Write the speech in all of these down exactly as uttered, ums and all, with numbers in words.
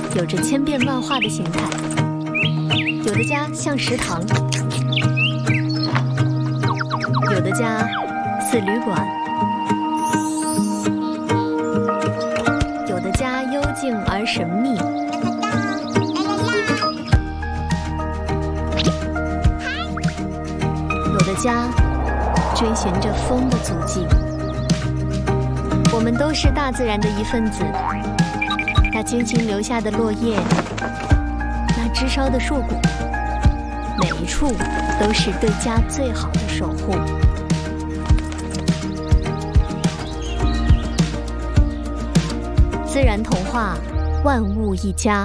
有着千变万化的形态，有的家像食堂，有的家似旅馆，有的家幽静而神秘，有的家追寻着风的足迹。我们都是大自然的一份子，那精心留下的落叶，那枝梢的硕果，每一处都是对家最好的守护。自然童话，万物一家。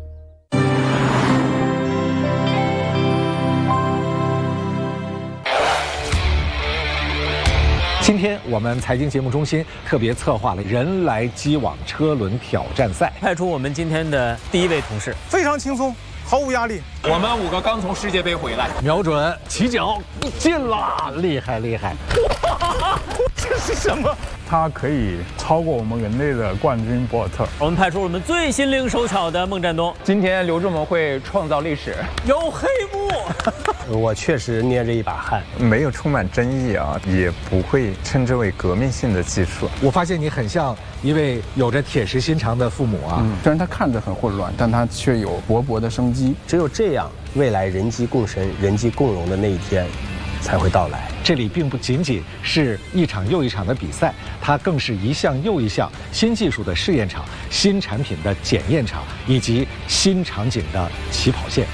今天我们财经节目中心特别策划了人来机往车轮挑战赛， 派出我们今天的第一位同事， 非常轻松，毫无压力。 我们五个刚从世界杯回来， 瞄准起脚进了，厉害厉害！ 这是什么？它可以超过我们人类的冠军博尔特。 我们派出我们最心灵手巧的孟占东。 今天刘志萌会创造历史， 有黑幕。 我确实捏着一把汗， 没有充满争议啊，也不会称之为革命性的技术。 我发现你很像一位有着铁石心肠的父母啊。 嗯，虽然它看着很混乱，但它却有勃勃的生机。 只有这样，未来人机共生、人机共荣的那一天才会到来。 这里并不仅仅是一场又一场的比赛，它更是一项又一项新技术的试验场、新产品的检验场，以及新场景的起跑线。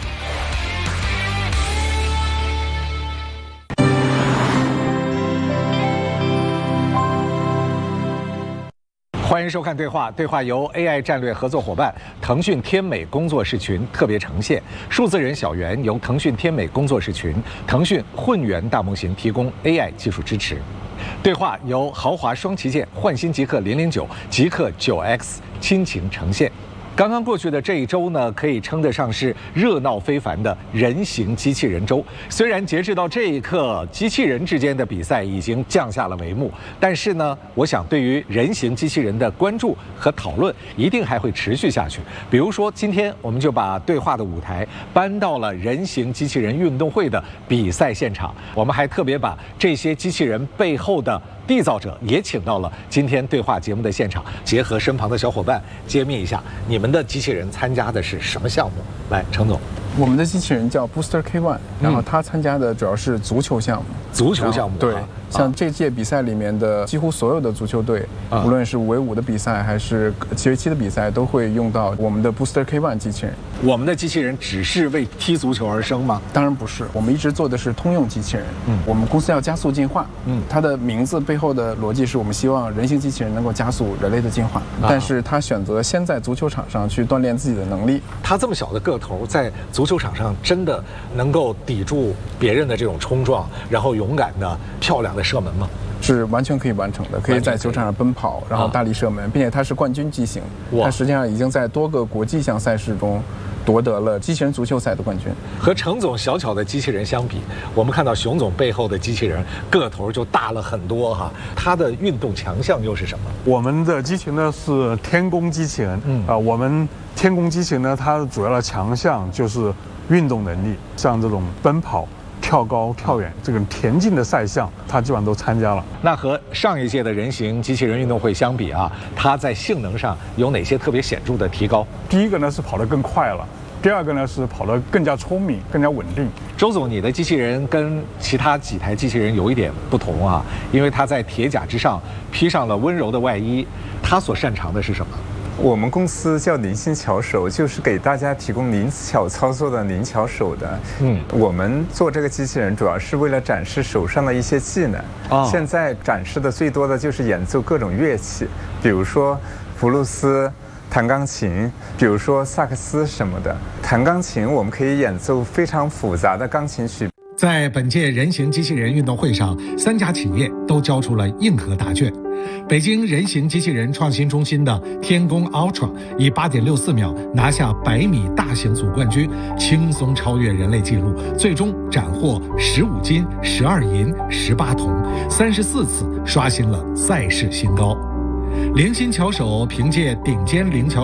欢迎收看对话，对话由 A I 战略合作伙伴腾讯天美工作室群特别呈现，数字人小圆由腾讯天美工作室群、腾讯混元大模型提供 A I 技术支持。对话由豪华双旗舰焕新极氪零零九、极氪九 X 亲情呈现。刚刚过去的这一周呢，可以称得上是热闹非凡的人形机器人周。虽然截至到这一刻，机器人之间的比赛已经降下了帷幕，但是呢，我想对于人形机器人的关注和讨论一定还会持续下去。比如说，今天我们就把对话的舞台搬到了人形机器人运动会的比赛现场，我们还特别把这些机器人背后的缔造者也请到了今天对话节目的现场，结合身旁的小伙伴揭秘一下你们的机器人参加的是什么项目。来，程总。 我们的机器人叫 Booster K 一，然后他参加的主要是足球项目。 足球项目， 对，像这届比赛里面的几乎所有的足球队，啊、无论是五 v 五的比赛还是七 v 七的比赛，都会用到我们的 Booster K 一机器人。 我们的机器人只是为踢足球而生吗？ 当然不是，我们一直做的是通用机器人。嗯，我们公司要加速进化。嗯，它的名字背后的逻辑是我们希望人形机器人能够加速人类的进化，啊、但是他选择先在足球场上去锻炼自己的能力。 他这么小的个头，在足球场上真的能够抵住别人的这种冲撞，然后勇敢的、漂亮的射门吗？ 是完全可以完成的，可以在球场上奔跑，然后大力射门，并且它是冠军机型，它实际上已经在多个国际项赛事中夺得了机器人足球赛的冠军。 和程总小巧的机器人相比，我们看到熊总背后的机器人个头就大了很多哈。它的运动强项又是什么？ 我们的机器人呢是天宫机器人，嗯啊、呃，我们天宫机器人呢，它主要的强项就是运动能力，像这种奔跑、跳高、跳远这个田径的赛项，它基本上都参加了。 那和上一届的人形机器人运动会相比啊，它在性能上有哪些特别显著的提高？ 第一个呢是跑得更快了，第二个呢是跑得更加聪明、更加稳定。 周总，你的机器人跟其他几台机器人有一点不同啊，因为它在铁甲之上披上了温柔的外衣，它所擅长的是什么？ 我们公司叫灵性巧手，就是给大家提供灵巧操作的灵巧手的。嗯，我们做这个机器人主要是为了展示手上的一些技能。哦，现在展示的最多的就是演奏各种乐器，比如说布鲁斯、弹钢琴，比如说萨克斯什么的。弹钢琴我们可以演奏非常复杂的钢琴曲。 在本届人形机器人运动会上，三家企业都交出了硬核答卷。北京人形机器人创新中心的天宫 Ultra 以 八点六四秒拿下百米大型组冠军，轻松超越人类纪录，最终斩获十五金、十二银、十八铜，三十四次刷新了赛事新高。灵心巧手凭借顶尖灵巧